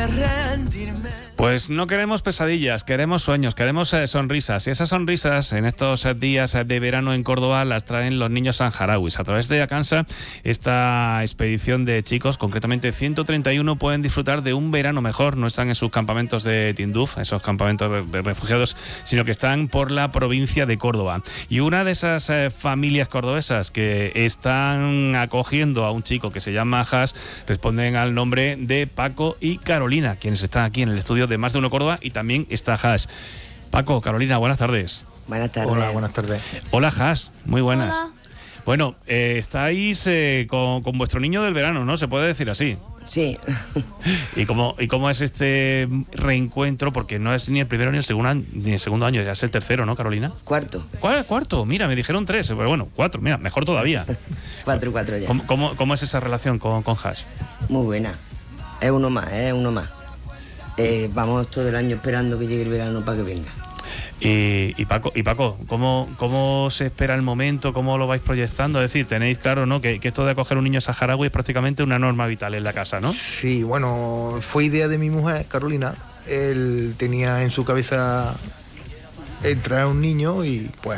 Pues no queremos pesadillas, queremos sueños, queremos sonrisas. Y esas sonrisas en estos días de verano en Córdoba las traen los niños saharauis. A través de ACANSA, esta expedición de chicos, concretamente 131, pueden disfrutar de un verano mejor. No están en sus campamentos de Tinduf, esos campamentos de refugiados, sino que están por la provincia de Córdoba. Y una de esas familias cordobesas que están acogiendo a un chico que se llama Has responden al nombre de Paco y Carolina, quienes están aquí en el estudio de Más de Uno Córdoba, y también está Has. Paco, Carolina, buenas tardes. Buenas tardes. Hola, buenas tardes. Hola, Has, muy buenas. Hola. Bueno, estáis con vuestro niño del verano, ¿no? Se puede decir así. Sí. ¿Y cómo es este reencuentro? Porque no es ni el primero ni el segundo año, ya es el tercero, ¿no, Carolina? Cuarto. Cuarto, mira, me dijeron 3, pero bueno, 4, mira, mejor todavía. Cuatro ya. ¿Cómo es esa relación con Has? Muy buena. Es uno más. Vamos todo el año esperando que llegue el verano para que venga. Y Paco, ¿cómo se espera el momento? ¿Cómo lo vais proyectando? Es decir, tenéis claro, ¿no?, que esto de acoger un niño saharaui es prácticamente una norma vital en la casa, ¿no? Sí, bueno, fue idea de mi mujer, Carolina. Él tenía en su cabeza traer un niño y pues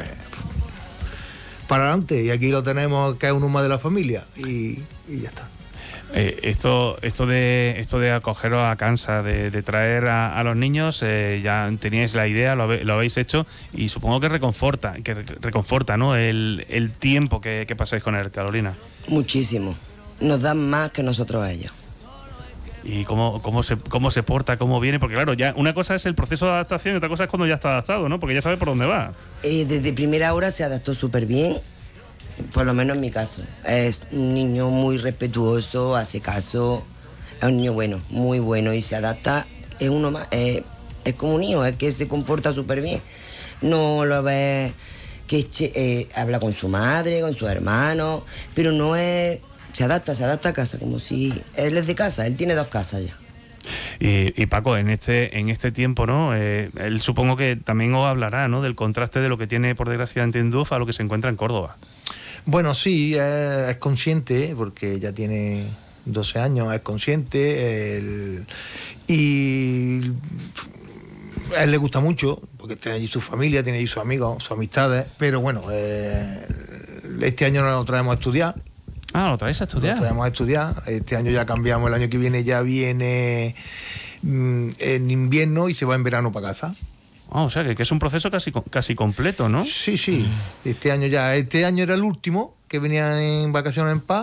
para adelante. Y aquí lo tenemos, que es uno más de la familia, y ya está. Esto de acogeros a ACANSA, de traer a los niños, ya teníais la idea, lo habéis hecho, y supongo que reconforta, ¿no?, el tiempo que pasáis con él, Carolina. Muchísimo. Nos dan más que nosotros a ellos. ¿Y cómo se porta, cómo viene? Porque claro, ya una cosa es el proceso de adaptación y otra cosa es cuando ya está adaptado, ¿no? Porque ya sabe por dónde va. Desde primera hora se adaptó súper bien. Por lo menos en mi caso. Es un niño muy respetuoso, hace caso. Es un niño bueno, muy bueno, y se adapta. Es uno más. Es como un hijo, es que se comporta súper bien. No lo ves que habla con su madre, con sus hermanos, pero no es. Se adapta a casa, como si él es de casa. Él tiene 2 casas ya. Y Paco, en este tiempo, ¿no? Él supongo que también os hablará, ¿no?, del contraste de lo que tiene, por desgracia, en Tinduf a lo que se encuentra en Córdoba. Bueno, sí, es consciente, porque ya tiene 12 años, es consciente, y a él le gusta mucho, porque tiene allí su familia, tiene allí sus amigos, sus amistades, pero bueno, este año no lo traemos a estudiar. Ah, ¿lo traéis a estudiar? Lo traemos a estudiar, este año ya cambiamos, el año que viene ya viene en invierno y se va en verano para casa. O sea, que es un proceso casi completo, ¿no? Sí. Este año era el último, que venía en vacaciones en paz.